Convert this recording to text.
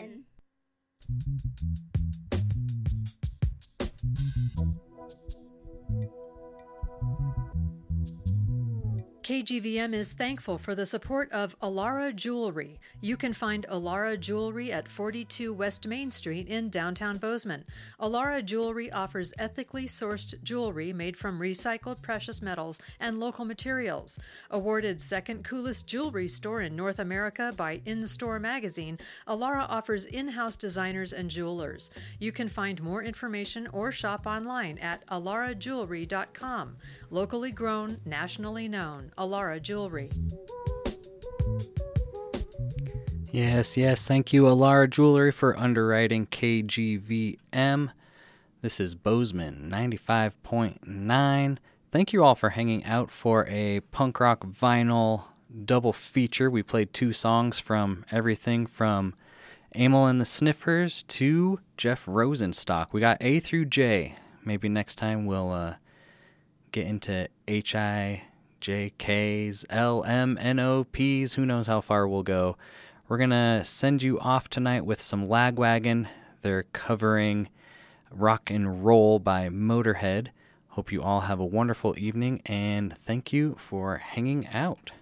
KGVN. KGVM is thankful for the support of Alara Jewelry. You can find Alara Jewelry at 42 West Main Street in downtown Bozeman. Alara Jewelry offers ethically sourced jewelry made from recycled precious metals and local materials. Awarded second coolest jewelry store in North America by In-Store Magazine, Alara offers in-house designers and jewelers. You can find more information or shop online at alarajewelry.com. Locally grown, nationally known. Alara Jewelry. Yes, thank you, Alara Jewelry, for underwriting KGVM. This is Bozeman 95.9. Thank you all for hanging out for a punk rock vinyl double feature. We played 2 songs from everything from Amyl and the Sniffers to Jeff Rosenstock. We got A through J. Maybe next time we'll get into HIJKs, LMNOPs. Who knows how far we'll go. We're going to send you off tonight with some Lagwagon. They're covering Rock and Roll by Motorhead. Hope you all have a wonderful evening, and thank you for hanging out.